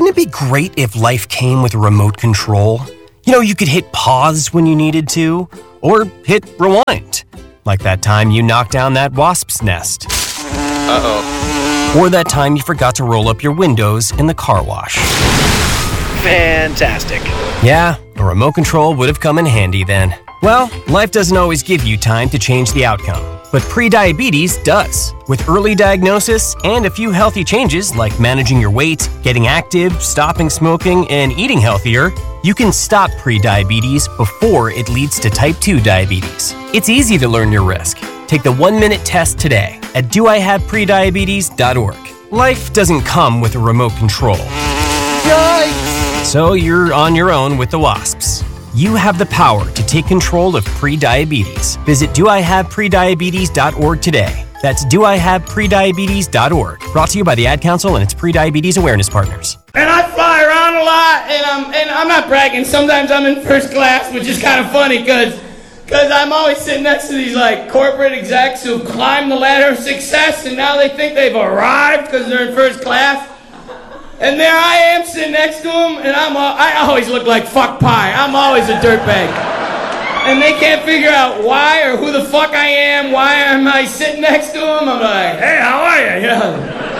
Wouldn't it be great if life came with a remote control? You know, you could hit pause when you needed to, or hit rewind. Like that time you knocked down that wasp's nest. Uh-oh. Or that time you forgot to roll up your windows in the car wash. Fantastic. Yeah, a remote control would have come in handy then. Well, life doesn't always give you time to change the outcome, but prediabetes does. With early diagnosis and a few healthy changes like managing your weight, getting active, stopping smoking, and eating healthier, you can stop prediabetes before it leads to type 2 diabetes. It's easy to learn your risk. Take the 1-minute test today at doihaveprediabetes.org. Life doesn't come with a remote control. Yikes! So you're on your own with the wasps. You have the power to take control of prediabetes. Visit doihaveprediabetes.org today. That's doihaveprediabetes.org. Brought to you by the Ad Council and its Prediabetes Awareness Partners. And I fly around a lot, and I'm not bragging. Sometimes I'm in first class, which is kind of funny because I'm always sitting next to these like corporate execs who climb the ladder of success, and now they think they've arrived because they're in first class. And there I am sitting next to them, and I always look like fuck pie. I'm always a dirtbag. And they can't figure out why or who the fuck I am. Why am I sitting next to them? I'm like, hey, how are you? Yeah.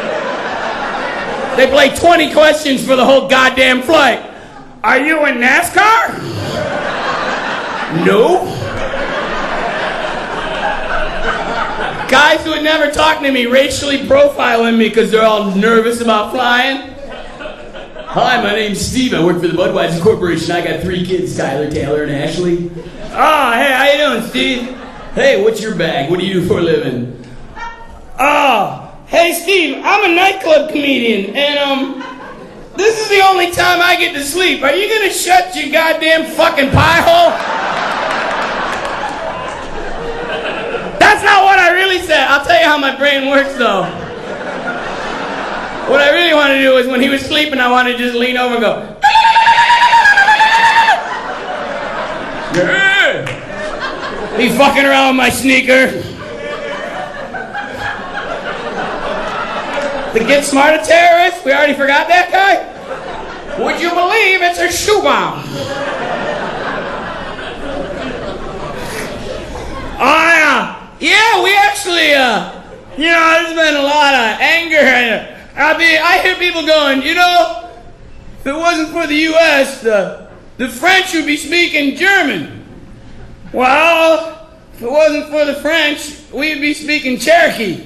They play 20 questions for the whole goddamn flight. Are you in NASCAR? No. Guys who would never talk to me racially profiling me because they're all nervous about flying. Hi, my name's Steve. I work for the Budweiser Corporation. I got 3 kids, Tyler, Taylor, and Ashley. Oh, hey, how you doing, Steve? Hey, what's your bag? What do you do for a living? Oh, hey, Steve, I'm a nightclub comedian, and, this is the only time I get to sleep. Are you gonna shut your goddamn fucking pie hole? That's not what I really said. I'll tell you how my brain works, though. What I really wanted to do is when he was sleeping, I wanted to just lean over and go, yeah. He's fucking around with my sneaker. The Get Smarter terrorist, we already forgot that guy? Would you believe it's a shoe bomb? Oh, yeah, we actually, there's been a lot of anger. I hear people going, if it wasn't for the U.S., the French would be speaking German. Well, if it wasn't for the French, we'd be speaking Cherokee.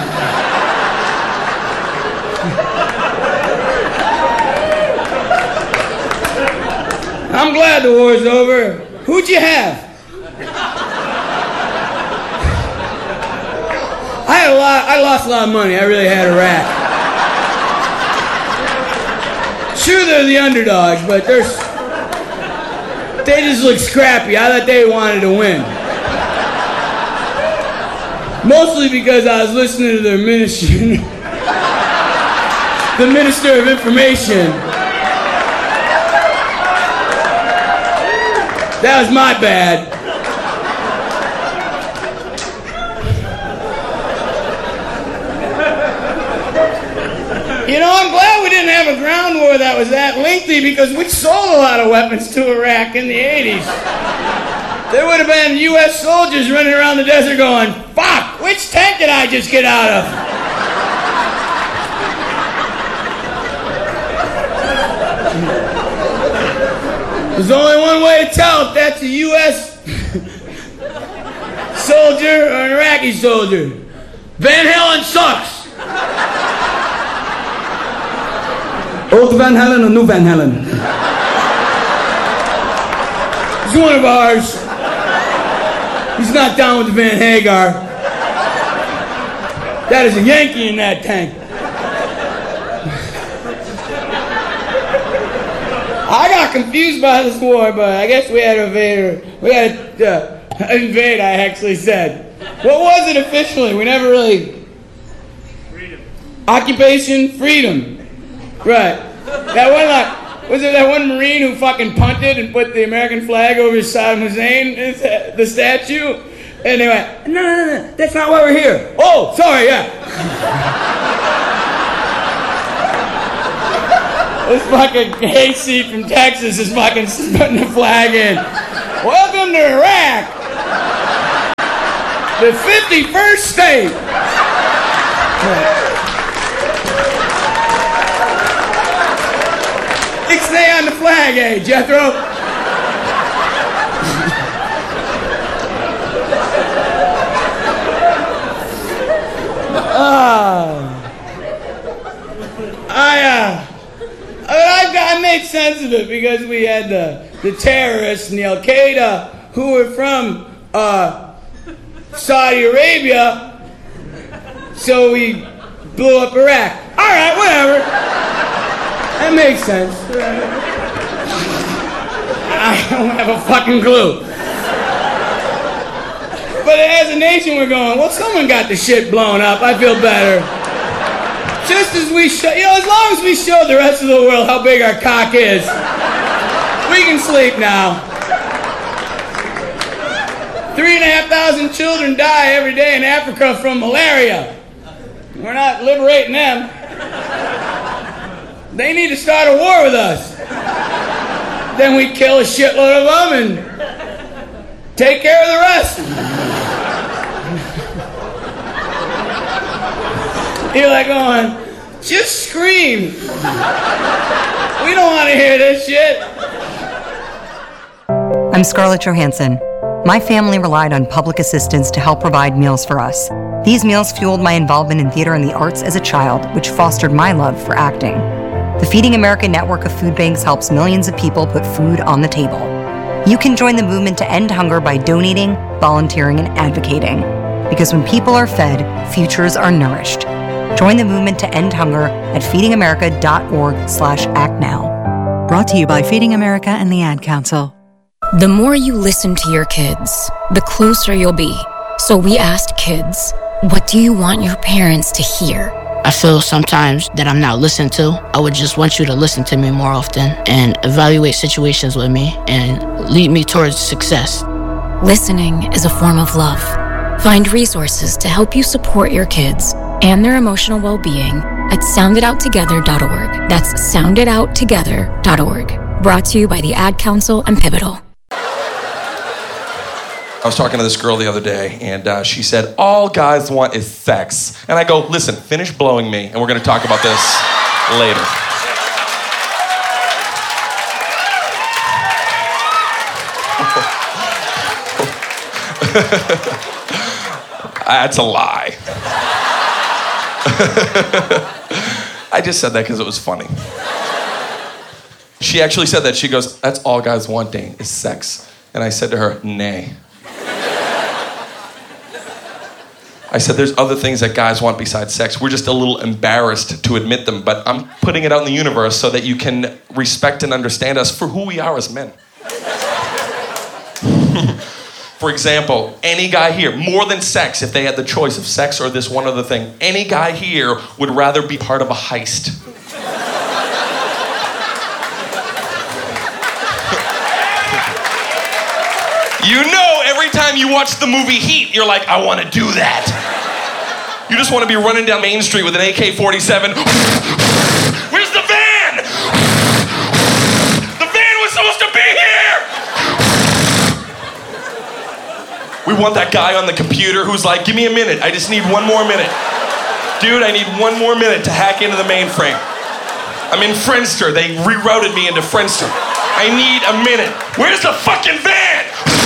I'm glad the war's over. Who'd you have? I lost a lot of money. I really had a rack. Sure, they're the underdogs, but they just look scrappy. I thought they wanted to win. Mostly because I was listening to their ministry. The Minister of Information. That was my bad. I'm glad we didn't have a ground war that was that lengthy because we sold a lot of weapons to Iraq in the 80s. There would have been U.S. soldiers running around the desert going, fuck, which tank did I just get out of? There's only one way to tell if that's a U.S. soldier or an Iraqi soldier. Van Halen sucks. Old Van Halen or new Van Halen? He's one of ours. He's not down with the Van Hagar. That is a Yankee in that tank. I got confused by this war, but I guess we had to invade. We had to invade, I actually said. What was it officially? We never really... Freedom. Occupation? Freedom. Right. That one, was it that one Marine who fucking punted and put the American flag over Saddam Hussein, the statue? And they went, no, that's not why we're here. Oh, sorry, yeah. This fucking hayseed from Texas is fucking putting the flag in. Welcome to Iraq. The 51st state. Ixnay on the flag, eh, Jethro? I made sense of it because we had the terrorists and the Al-Qaeda who were from Saudi Arabia, so we blew up Iraq. All right, whatever. That makes sense. I don't have a fucking clue. But as a nation, we're going, well, someone got the shit blown up. I feel better. Just as we show, as long as we show the rest of the world how big our cock is, we can sleep now. 3,500 children die every day in Africa from malaria. We're not liberating them. They need to start a war with us. Then we kill a shitload of them and take care of the rest. You're like going, just scream. We don't want to hear this shit. I'm Scarlett Johansson. My family relied on public assistance to help provide meals for us. These meals fueled my involvement in theater and the arts as a child, which fostered my love for acting. The Feeding America network of food banks helps millions of people put food on the table. You can join the movement to end hunger by donating, volunteering, and advocating. Because when people are fed, futures are nourished. Join the movement to end hunger at feedingamerica.org/actnow. Brought to you by Feeding America and the Ad Council. The more you listen to your kids, the closer you'll be. So we asked kids, what do you want your parents to hear? I feel sometimes that I'm not listened to. I would just want you to listen to me more often and evaluate situations with me and lead me towards success. Listening is a form of love. Find resources to help you support your kids and their emotional well-being at sounditouttogether.org. That's sounditouttogether.org. Brought to you by the Ad Council and Pivotal. I was talking to this girl the other day, and she said, all guys want is sex. And I go, listen, finish blowing me, and we're going to talk about this later. That's a lie. I just said that because it was funny. She actually said that. She goes, that's all guys want, Dane, is sex. And I said to her, nay. I said, there's other things that guys want besides sex. We're just a little embarrassed to admit them, but I'm putting it out in the universe so that you can respect and understand us for who we are as men. For example, any guy here, more than sex, if they had the choice of sex or this one other thing, any guy here would rather be part of a heist. You know, every time you watch the movie Heat, you're like, I want to do that. You just want to be running down Main Street with an AK-47. Where's the van? The van was supposed to be here! We want that guy on the computer who's like, give me a minute, I just need one more minute. Dude, I need one more minute to hack into the mainframe. I'm in Friendster, they rerouted me into Friendster. I need a minute. Where's the fucking van?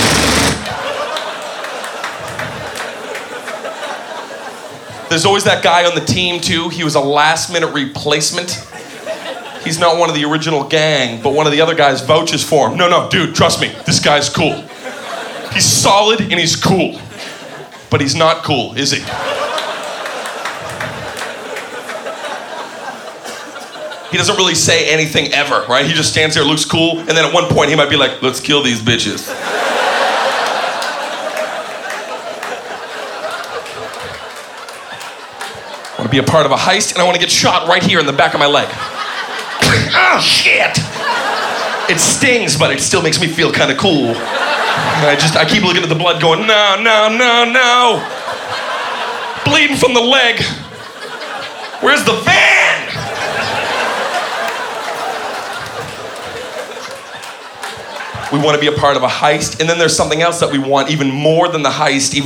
There's always that guy on the team, too. He was a last-minute replacement. He's not one of the original gang, but one of the other guys vouches for him. No, dude, trust me, this guy's cool. He's solid and he's cool. But he's not cool, is he? He doesn't really say anything ever, right? He just stands there, looks cool, and then at one point he might be like, let's kill these bitches. I want to be a part of a heist, and I want to get shot right here in the back of my leg. Oh, shit! It stings, but it still makes me feel kind of cool. And I keep looking at the blood going, no. Bleeding from the leg. Where's the van? We want to be a part of a heist. And then there's something else that we want even more than the heist, even